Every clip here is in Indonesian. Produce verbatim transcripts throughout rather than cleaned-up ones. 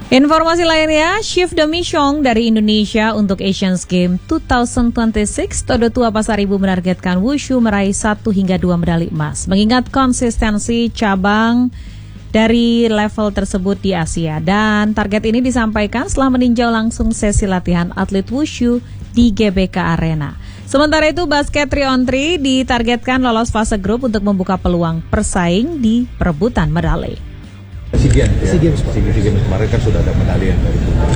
Informasi lainnya, Chef Demi Chong dari Indonesia untuk Asian Games dua ribu dua puluh enam, Todo Tua Pasar Ibu menargetkan Wushu meraih satu hingga dua medali emas. Mengingat konsistensi cabang dari level tersebut di Asia. Dan target ini disampaikan setelah meninjau langsung sesi latihan atlet Wushu di G B K Arena. Sementara itu, basket tiga on tiga ditargetkan lolos fase grup untuk membuka peluang persaing di perebutan medali. SEA Games, ya. SEA Games, SEA Games kemarin kan sudah ada medali yang dari Putri.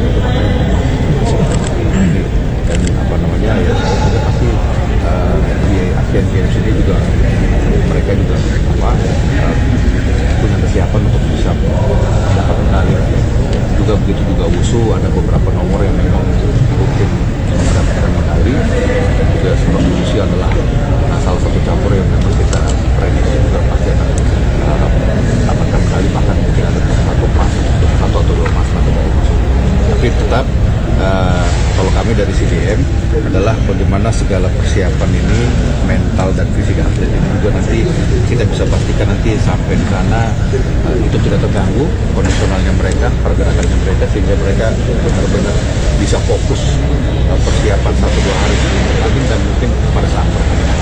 Dan apa namanya ya, juga pasti uh, di Asian Games ini juga mereka juga apa uh, punya kesiapan untuk bisa mendapat medali. Juga begitu juga Wushu, ada beberapa nomor yang memang mungkin mendapatkan medali. Juga seperti Wushu adalah nah, salah satu campur yang memang kita prediksi juga pasti akan uh, dapatkan medali, bahkan mungkin ada satu emas, satu atau dua emas nanti dari Wushu. Tapi tetap uh, kalau kami dari C D M adalah bagaimana segala persiapan ini, mental dan fisik atlet ini juga nanti kita bisa pastikan nanti sampai di sana uh, itu tidak terganggu kondisionalnya mereka, pergerakannya mereka, sehingga mereka benar-benar bisa fokus uh, persiapan satu dua hari lagi dan mungkin pada saat pertandingan.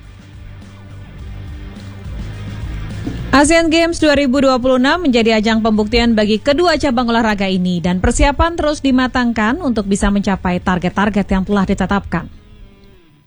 Asian Games dua ribu dua puluh enam menjadi ajang pembuktian bagi kedua cabang olahraga ini dan persiapan terus dimatangkan untuk bisa mencapai target-target yang telah ditetapkan.